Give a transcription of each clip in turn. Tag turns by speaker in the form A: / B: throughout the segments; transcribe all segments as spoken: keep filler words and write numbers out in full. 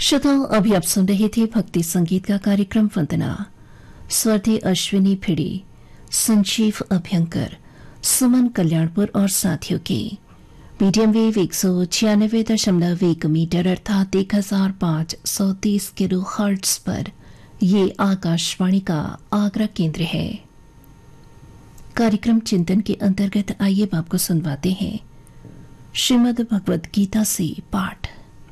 A: श्रोताओं, अभी आप सुन रहे थे भक्ति संगीत का कार्यक्रम वंदना। स्वर थे अश्विनी भिड़ी, संजीव अभ्यंकर, सुमन कल्याणपुर और साथियों के। मीडियम वेव एक सौ छियानवे दशमलव एक मीटर अर्थात एक हजार पांच सौ तीस किलो हर्ट्ज पर ये आकाशवाणी का आगरा केंद्र है। कार्यक्रम चिंतन के अंतर्गत आइए आपको सुनवाते हैं श्रीमद् भगवद गीता से पाठ।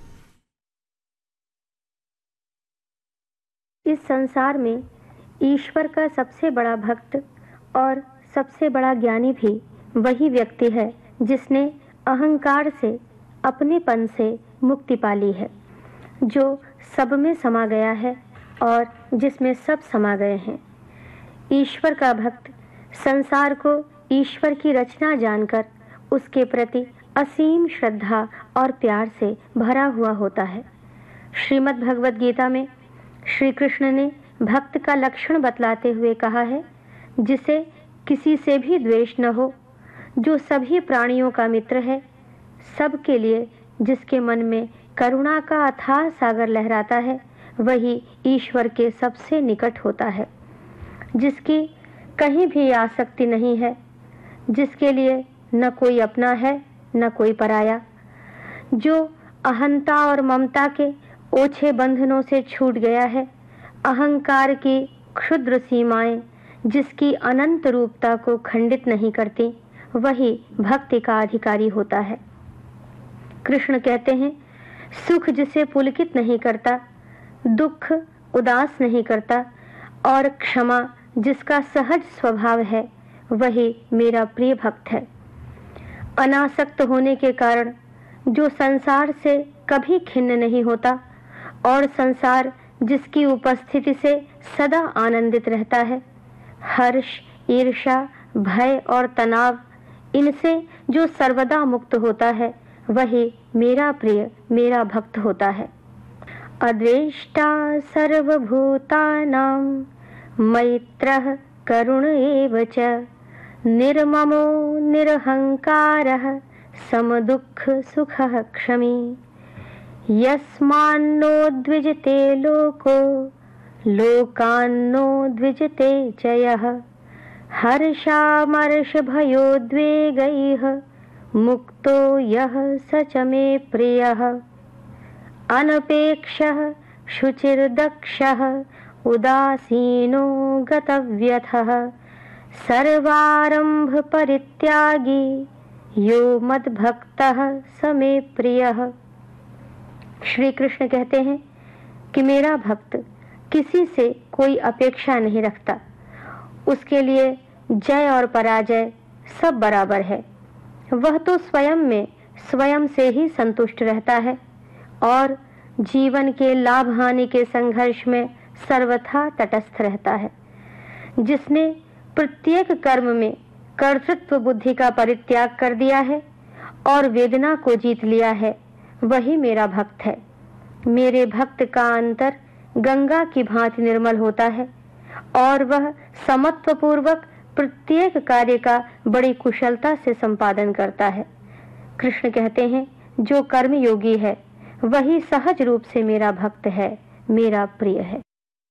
B: इस संसार में ईश्वर का सबसे बड़ा भक्त और सबसे बड़ा ज्ञानी भी वही व्यक्ति है जिसने अहंकार से, अपनेपन से मुक्ति पाली है, जो सब में समा गया है और जिसमें सब समा गए हैं। ईश्वर का भक्त संसार को ईश्वर की रचना जानकर उसके प्रति असीम श्रद्धा और प्यार से भरा हुआ होता है। श्रीमद् भगवद गीता में श्री कृष्ण ने भक्त का लक्षण बतलाते हुए कहा है, जिसे किसी से भी द्वेष न हो, जो सभी प्राणियों का मित्र है, सबके लिए जिसके मन में करुणा का अथाह सागर लहराता है, वही ईश्वर के सबसे निकट होता है। जिसकी कहीं भी आसक्ति नहीं है, जिसके लिए न कोई अपना है न कोई पराया, जो अहंता और ममता के ओछे बंधनों से छूट गया है, अहंकार की क्षुद्र सीमाएं जिसकी अनंत रूपता को खंडित नहीं करती, वही भक्ति का अधिकारी होता है। कृष्ण कहते हैं, सुख जिसे पुलकित नहीं करता, दुख उदास नहीं करता और क्षमा जिसका सहज स्वभाव है, वही मेरा प्रिय भक्त है। अनासक्त होने के कारण जो संसार से कभी खिन्न नहीं होता और संसार जिसकी उपस्थिति से सदा आनंदित रहता है, हर्ष, ईर्ष्या, भय और तनाव इनसे जो सर्वदा मुक्त होता है, वही मेरा प्रिय, मेरा भक्त होता है। अद्वेष्टा सर्वभूतानां मैत्रः करुण एव च, निर्ममो निरहंकारः समदुःख सुखः क्षमी, यस्मान्नो द्विजते लोको लोकान्नो द्विजते च यः, हर्षामर्षभयोद्वेगैः मुक्तो यः स च मे प्रियः, अनपेक्षः शुचिर्दक्षः उदासीनो गतव्यथः, सर्वारंभ परित्यागी यो मद्भक्तः स मे प्रियः। श्री कृष्ण कहते हैं कि मेरा भक्त किसी से कोई अपेक्षा नहीं रखता, उसके लिए जय और पराजय सब बराबर है। वह तो स्वयं में स्वयं से ही संतुष्ट रहता है और जीवन के लाभ हानि के संघर्ष में सर्वथा तटस्थ रहता है। जिसने प्रत्येक कर्म में कर्तृत्व बुद्धि का परित्याग कर दिया है और वेदना को जीत लिया है, वही मेरा भक्त है। मेरे भक्त का अंतर गंगा की भांति निर्मल होता है और वह समत्व पूर्वक प्रत्येक कार्य का बड़ी कुशलता से संपादन करता है। कृष्ण कहते हैं, जो कर्म योगी है वही सहज रूप से मेरा भक्त है, मेरा प्रिय है।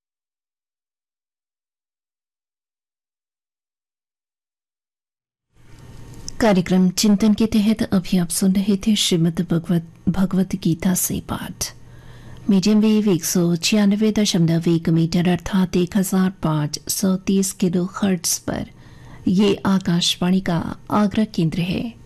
A: कार्यक्रम चिंतन के तहत अभी आप सुन रहे थे श्रीमद् भगवत भगवत गीता से पाठ। मीडियम वेव एक सौ छियानवे दशमलव एक मीटर अर्थात एक हजार पांच सौ तीस किलो हर्ट्ज पर यह आकाशवाणी का आगरा केंद्र है।